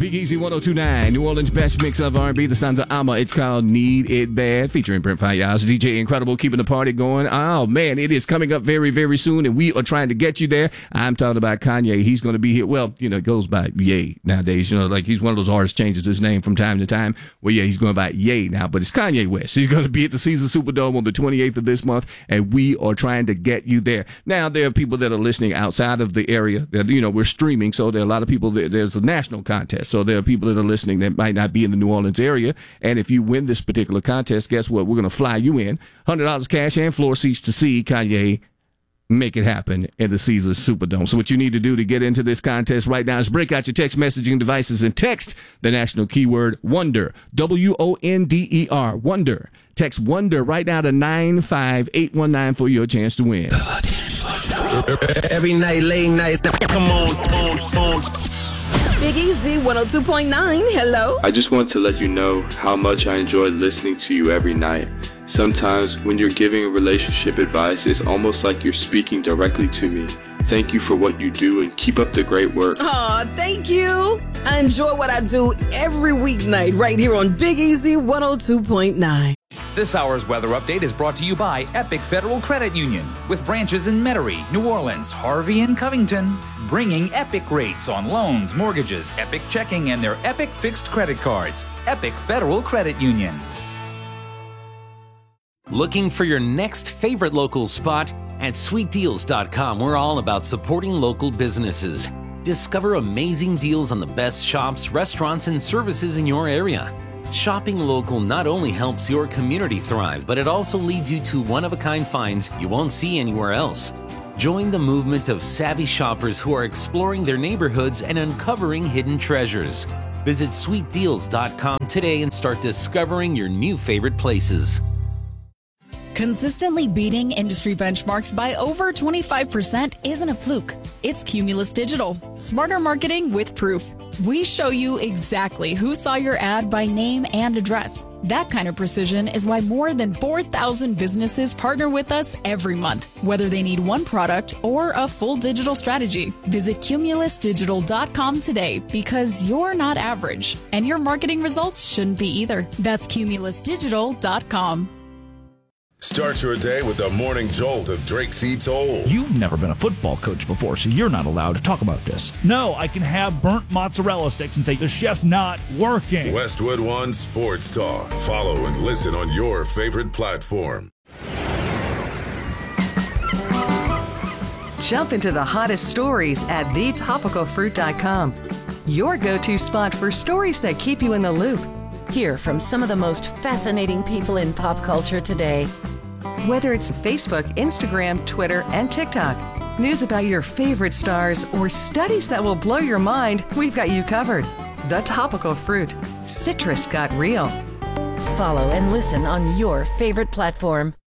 Big Easy 102.9, New Orleans' best mix of R&B, the sounds of Alma. It's called Need It Bad, featuring Brent Fayaz, DJ Incredible, keeping the party going. Oh, man, it is coming up very, very soon, and we are trying to get you there. I'm talking about Kanye. He's going to be here. Well, it goes by Ye nowadays. Like he's one of those artists, changes his name from time to time. Well, yeah, he's going by Ye now, but it's Kanye West. He's going to be at the Caesars Superdome on the 28th of this month, and we are trying to get you there. Now, there are people that are listening outside of the area. We're streaming, so there are a lot of people. There's a national contest, so there are people that are listening that might not be in the New Orleans area. And if you win this particular contest, guess what? We're going to fly you in. $100 cash and floor seats to see Kanye make it happen in the Caesars Superdome. So what you need to do to get into this contest right now is break out your text messaging devices and text the national keyword WONDER, WONDER, WONDER. Text WONDER right now to 95819 for your chance to win. Every night, late night, come on. Big Easy 102.9. Hello. I just want to let you know how much I enjoy listening to you every night. Sometimes when you're giving relationship advice, it's almost like you're speaking directly to me. Thank you for what you do and keep up the great work. Aw, thank you. I enjoy what I do every weeknight right here on Big Easy 102.9. This hour's weather update is brought to you by Epic Federal Credit Union, with branches in Metairie, New Orleans, Harvey, and Covington, bringing Epic rates on loans, mortgages, Epic checking, and their Epic fixed credit cards. Epic Federal Credit Union. Looking for your next favorite local spot? At SweetDeals.com, we're all about supporting local businesses. Discover amazing deals on the best shops, restaurants, and services in your area. Shopping local not only helps your community thrive, but it also leads you to one-of-a-kind finds you won't see anywhere else. Join the movement of savvy shoppers who are exploring their neighborhoods and uncovering hidden treasures. Visit SweetDeals.com today and start discovering your new favorite places. Consistently beating industry benchmarks by over 25% isn't a fluke. It's Cumulus Digital. Smarter marketing with proof. We show you exactly who saw your ad by name and address. That kind of precision is why more than 4,000 businesses partner with us every month, whether they need one product or a full digital strategy. Visit CumulusDigital.com today, because you're not average, and your marketing results shouldn't be either. That's CumulusDigital.com. Start your day with the morning jolt of Drake C. Toll. You've never been a football coach before, so you're not allowed to talk about this. No, I can have burnt mozzarella sticks and say the chef's not working. Westwood One Sports Talk. Follow and listen on your favorite platform. Jump into the hottest stories at thetopicalfruit.com. Your go-to spot for stories that keep you in the loop. Hear from some of the most fascinating people in pop culture today. Whether it's Facebook, Instagram, Twitter, and TikTok, news about your favorite stars, or studies that will blow your mind, we've got you covered. The Topical Fruit. Citrus got real. Follow and listen on your favorite platform.